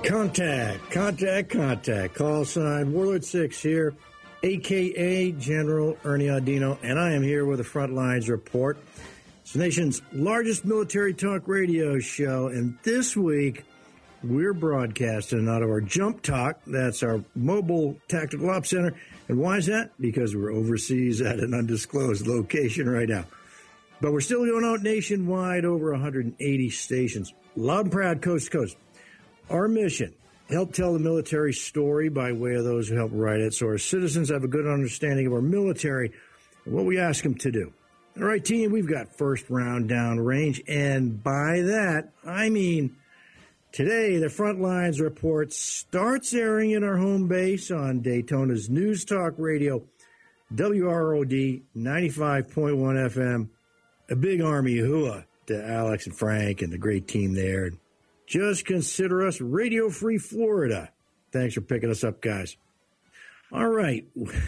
Contact. Call sign Warlord 6 here, a.k.a. General Ernie Audino, and I am here with a Frontlines Report. It's the nation's largest military talk radio show, and this week we're broadcasting out of our Jump Talk. That's our mobile tactical ops center. And why is that? Because we're overseas at an undisclosed location right now. But we're still going out nationwide, over 180 stations, loud and proud, coast to coast. Our mission, help tell the military story by way of those who help write it, so our citizens have a good understanding of our military and what we ask them to do. All right, team, we've got first round downrange, and by that, I mean today the Frontlines Report starts airing in our home base on Daytona's News Talk Radio, WROD 95.1 FM. A big Army hooah to Alex and Frank and the great team there. Just consider us Radio Free Florida. Thanks for picking us up, guys. All right.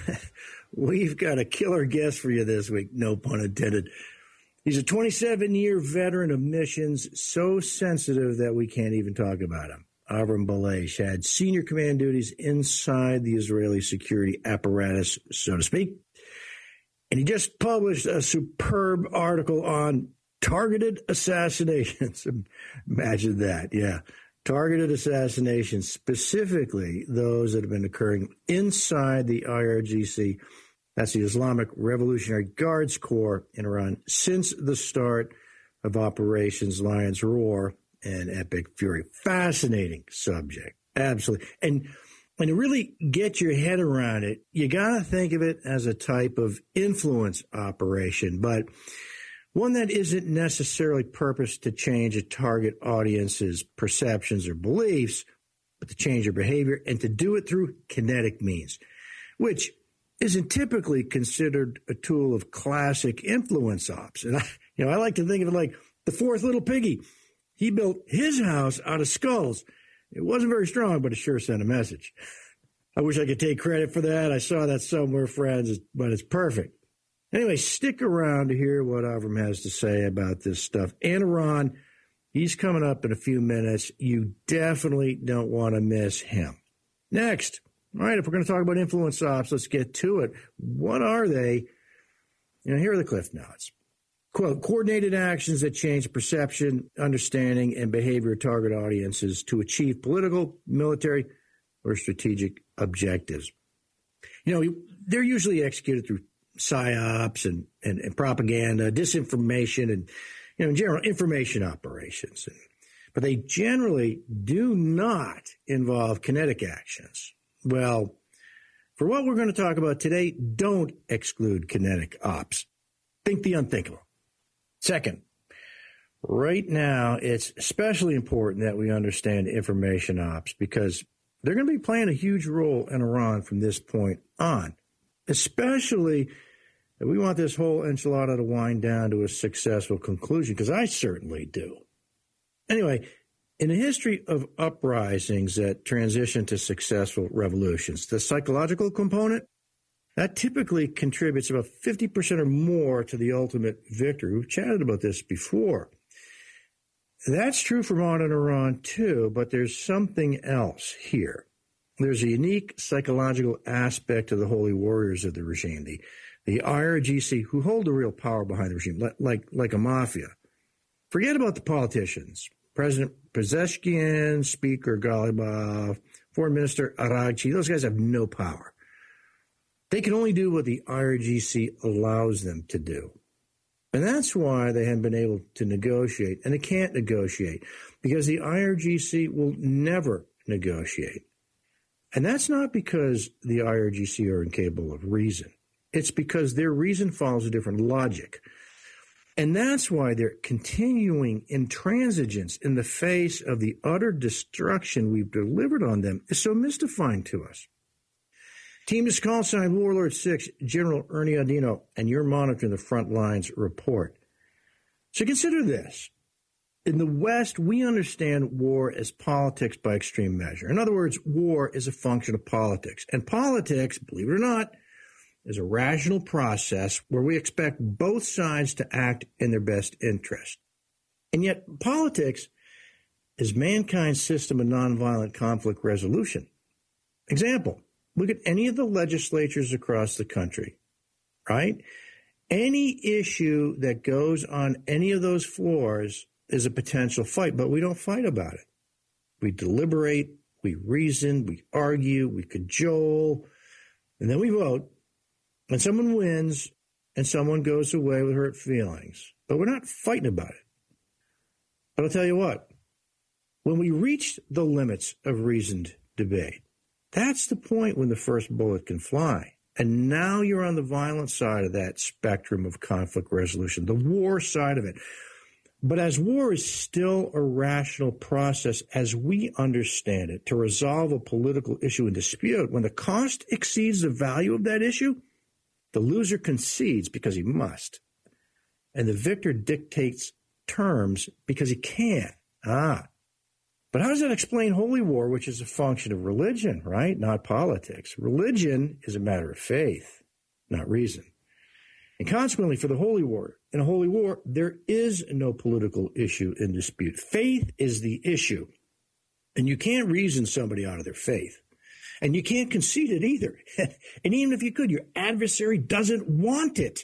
We've got a killer guest for you this week, no pun intended. He's a 27-year veteran of missions, so sensitive that we can't even talk about him. Avram Balesh had senior command duties inside the Israeli security apparatus, so to speak. And he just published a superb article on targeted assassinations. Imagine that, yeah. Targeted assassinations, specifically those that have been occurring inside the IRGC. That's the Islamic Revolutionary Guards Corps in Iran since the start of Operations Lion's Roar and Epic Fury. Fascinating subject, absolutely. And to really get your head around it, you got to think of it as a type of influence operation, but one that isn't necessarily purposed to change a target audience's perceptions or beliefs, but to change their behavior and to do it through kinetic means, which isn't typically considered a tool of classic influence ops. And I like to think of it like the fourth little piggy. He built his house out of skulls. It wasn't very strong, but it sure sent a message. I wish I could take credit for that. I saw that somewhere, friends, but it's perfect. Anyway, stick around to hear what Avram has to say about this stuff. And Iran, he's coming up in a few minutes. You definitely don't want to miss him. Next, all right, if we're going to talk about influence ops, let's get to it. What are they? Here are the cliff notes. Quote, coordinated actions that change perception, understanding, and behavior of target audiences to achieve political, military, or strategic objectives. They're usually executed through psyops and propaganda, disinformation, and, in general, information operations. But they generally do not involve kinetic actions. Well, for what we're going to talk about today, don't exclude kinetic ops. Think the unthinkable. Second, right now, it's especially important that we understand information ops because they're going to be playing a huge role in Iran from this point on, especially if we want this whole enchilada to wind down to a successful conclusion, because I certainly do. Anyway, in the history of uprisings that transition to successful revolutions, the psychological component, that typically contributes about 50% or more to the ultimate victory. We've chatted about this before. That's true for modern Iran, too, but there's something else here. There's a unique psychological aspect to the holy warriors of the regime, the IRGC, who hold the real power behind the regime, like a mafia. Forget about the politicians. President Pezeshkian, Speaker Ghalibaf, Foreign Minister Araghchi, those guys have no power. They can only do what the IRGC allows them to do. And that's why they haven't been able to negotiate, and they can't negotiate, because the IRGC will never negotiate. And that's not because the IRGC are incapable of reason. It's because their reason follows a different logic. And that's why their continuing intransigence in the face of the utter destruction we've delivered on them is so mystifying to us. Team is call sign Warlord 6, General Ernie Audino, and you're monitoring the Frontlines Report. So consider this. In the West, we understand war as politics by extreme measure. In other words, war is a function of politics. And politics, believe it or not, is a rational process where we expect both sides to act in their best interest. And yet politics is mankind's system of nonviolent conflict resolution. Example, look at any of the legislatures across the country, right? Any issue that goes on any of those floors is a potential fight, but we don't fight about it. We deliberate, we reason, we argue, we cajole, and then we vote, and someone wins, and someone goes away with hurt feelings. But we're not fighting about it. But I'll tell you what, when we reach the limits of reasoned debate, that's the point when the first bullet can fly. And now you're on the violent side of that spectrum of conflict resolution, the war side of it. But as war is still a rational process as we understand it to resolve a political issue and dispute, when the cost exceeds the value of that issue, the loser concedes because he must. And the victor dictates terms because he can. But how does that explain holy war, which is a function of religion, right? Not politics. Religion is a matter of faith, not reason. And consequently, for the holy war, in a holy war, there is no political issue in dispute. Faith is the issue. And you can't reason somebody out of their faith. And you can't concede it either. And even if you could, your adversary doesn't want it.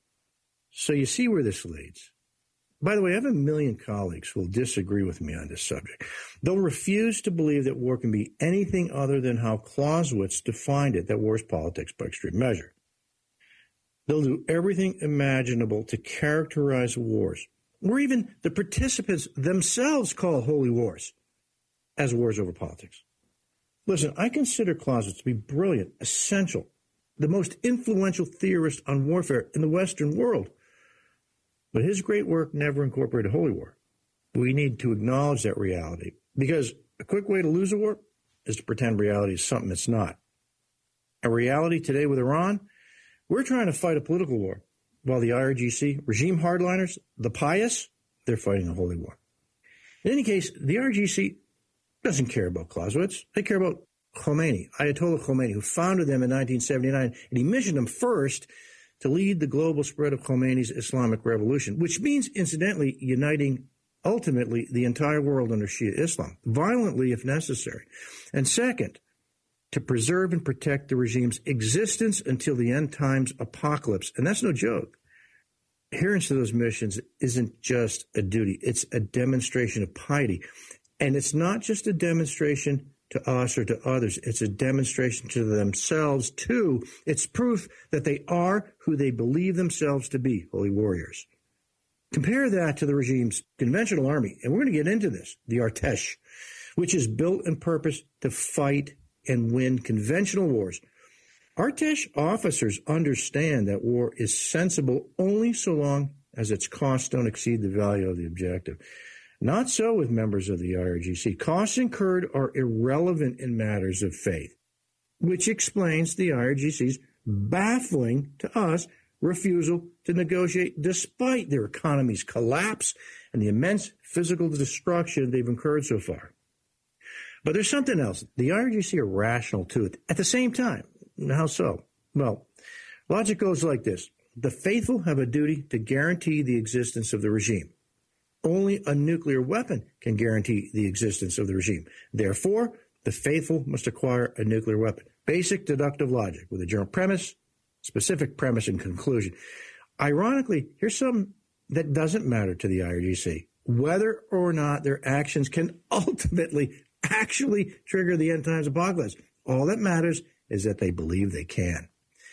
So you see where this leads. By the way, I have a million colleagues who will disagree with me on this subject. They'll refuse to believe that war can be anything other than how Clausewitz defined it, that war is politics by extreme measure. They'll do everything imaginable to characterize wars, or even the participants themselves call holy wars, as wars over politics. Listen, I consider Clausewitz to be brilliant, essential, the most influential theorist on warfare in the Western world. But his great work never incorporated holy war. We need to acknowledge that reality, because a quick way to lose a war is to pretend reality is something it's not. A reality today with Iran, we're trying to fight a political war, while the IRGC, regime hardliners, the pious, they're fighting a holy war. In any case, the IRGC doesn't care about Clausewitz. They care about Khomeini, Ayatollah Khomeini, who founded them in 1979, and he missioned them first to lead the global spread of Khomeini's Islamic revolution, which means, incidentally, uniting ultimately the entire world under Shia Islam, violently if necessary. And second, to preserve and protect the regime's existence until the end times apocalypse. And that's no joke. Adherence to those missions isn't just a duty. It's a demonstration of piety. And it's not just a demonstration to us or to others. It's a demonstration to themselves, too. It's proof that they are who they believe themselves to be, holy warriors. Compare that to the regime's conventional army, and we're going to get into this, the Artesh, which is built and purposed to fight and win conventional wars. Artesh officers understand that war is sensible only so long as its costs don't exceed the value of the objective. Not so with members of the IRGC. Costs incurred are irrelevant in matters of faith, which explains the IRGC's baffling to us refusal to negotiate despite their economy's collapse and the immense physical destruction they've incurred so far. But there's something else. The IRGC are rational, too, at the same time. How so? Well, logic goes like this. The faithful have a duty to guarantee the existence of the regime. Only a nuclear weapon can guarantee the existence of the regime. Therefore, the faithful must acquire a nuclear weapon. Basic deductive logic with a general premise, specific premise, and conclusion. Ironically, here's something that doesn't matter to the IRGC. Whether or not their actions can ultimately actually trigger the end times apocalypse. All that matters is that they believe they can.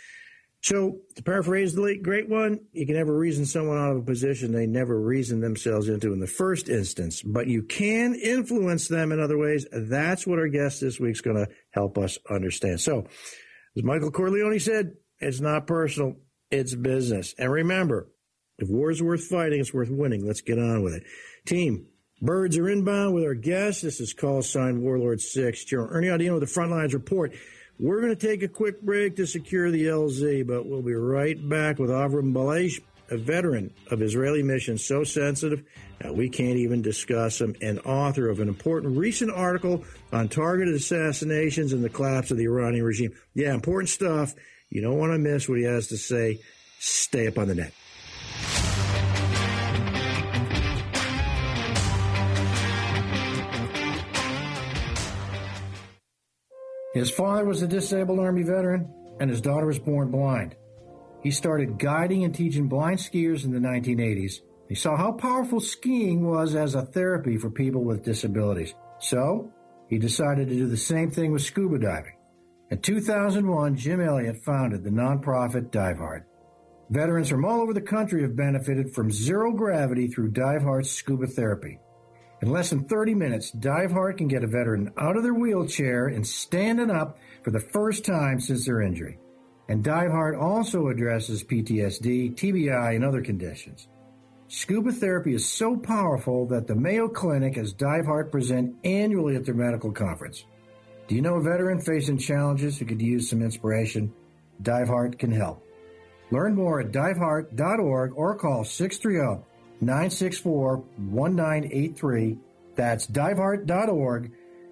So, to paraphrase the late great one, you can never reason someone out of a position they never reasoned themselves into in the first instance, but you can influence them in other ways. That's what our guest this week's going to help us understand. So, as Michael Corleone said, it's not personal, it's business. And remember, if war is worth fighting, it's worth winning. Let's get on with it. Team, birds are inbound with our guest. This is call sign Warlord 6. General Ernie Audino with the Frontlines Report. We're going to take a quick break to secure the LZ, but we'll be right back with Avram Balesh, a veteran of Israeli missions, so sensitive that we can't even discuss him, and author of an important recent article on targeted assassinations and the collapse of the Iranian regime. Yeah, important stuff. You don't want to miss what he has to say. Stay up on the net. His father was a disabled Army veteran, and his daughter was born blind. He started guiding and teaching blind skiers in the 1980s. He saw how powerful skiing was as a therapy for people with disabilities. So, he decided to do the same thing with scuba diving. In 2001, Jim Elliott founded the nonprofit DiveHeart. Veterans from all over the country have benefited from zero gravity through DiveHeart's scuba therapy. In less than 30 minutes, DiveHeart can get a veteran out of their wheelchair and standing up for the first time since their injury. And DiveHeart also addresses PTSD, TBI, and other conditions. Scuba therapy is so powerful that the Mayo Clinic has DiveHeart present annually at their medical conference. Do you know a veteran facing challenges who could use some inspiration? DiveHeart can help. Learn more at diveheart.org or call 630-964-1983. That's diveheart.org,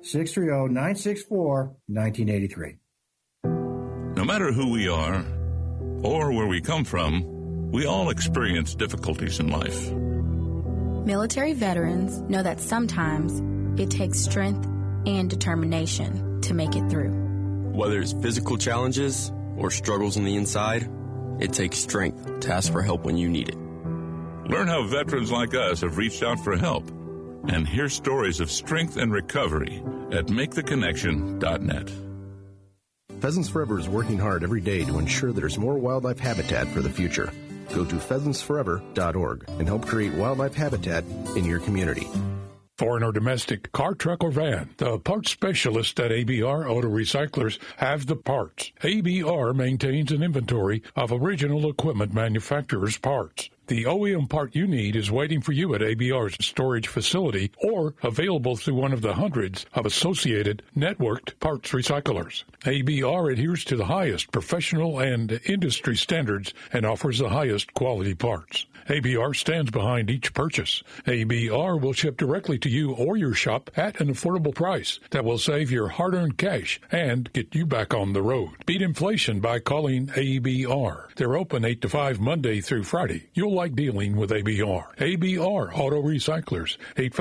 630-964-1983. No matter who we are or where we come from, we all experience difficulties in life. Military veterans know that sometimes it takes strength and determination to make it through. Whether it's physical challenges or struggles on the inside, it takes strength to ask for help when you need it. Learn how veterans like us have reached out for help and hear stories of strength and recovery at MakeTheConnection.net. Pheasants Forever is working hard every day to ensure there's more wildlife habitat for the future. Go to pheasantsforever.org and help create wildlife habitat in your community. Foreign or domestic, car, truck, or van, the parts specialists at ABR Auto Recyclers have the parts. ABR maintains an inventory of original equipment manufacturers' parts. The OEM part you need is waiting for you at ABR's storage facility or available through one of the hundreds of associated networked parts recyclers. ABR adheres to the highest professional and industry standards and offers the highest quality parts. ABR stands behind each purchase. ABR will ship directly to you or your shop at an affordable price that will save your hard-earned cash and get you back on the road. Beat inflation by calling ABR. They're open 8 to 5 Monday through Friday. You'll like dealing with ABR. ABR Auto Recyclers,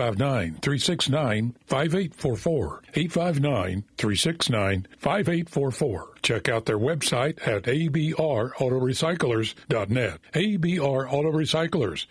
859-369-5844. 859-369-5844. Check out their website at abrautorecyclers.net. ABR Auto Recyclers,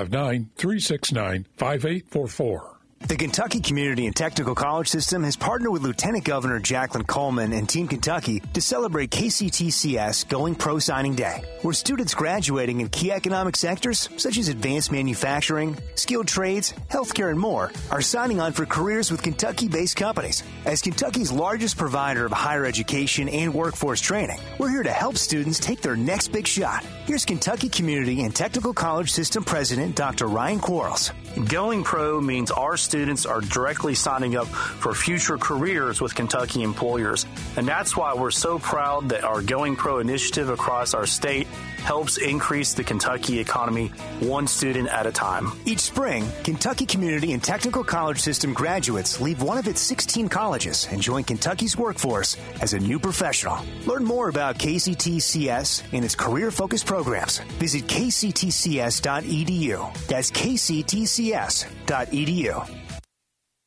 859-369-5844. The Kentucky Community and Technical College System has partnered with Lieutenant Governor Jacqueline Coleman and Team Kentucky to celebrate KCTCS Going Pro Signing Day, where students graduating in key economic sectors such as advanced manufacturing, skilled trades, healthcare, and more are signing on for careers with Kentucky-based companies. As Kentucky's largest provider of higher education and workforce training, we're here to help students take their next big shot. Here's Kentucky Community and Technical College System President Dr. Ryan Quarles. Going Pro means our students are directly signing up for future careers with Kentucky employers. And that's why we're so proud that our Going Pro initiative across our state helps increase the Kentucky economy one student at a time. Each spring, Kentucky Community and Technical College System graduates leave one of its 16 colleges and join Kentucky's workforce as a new professional. Learn more about KCTCS and its career-focused programs. Visit kctcs.edu. That's kctcs.edu.